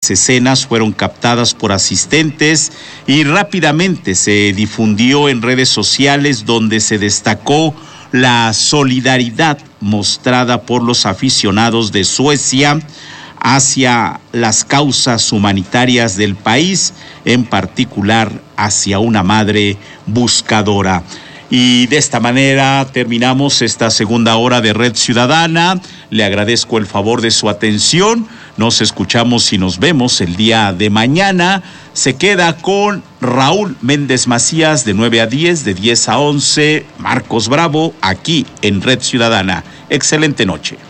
escenas fueron captadas por asistentes y rápidamente se difundió en redes sociales, donde se destacó la solidaridad mostrada por los aficionados de Suecia hacia las causas humanitarias del país, en particular hacia una madre buscadora. Y de esta manera terminamos esta segunda hora de Red Ciudadana. Le agradezco el favor de su atención. Nos escuchamos y nos vemos el día de mañana. Se queda con Raúl Méndez Macías de 9 a 10, de 10 a 11, Marcos Bravo, aquí en Red Ciudadana. Excelente noche.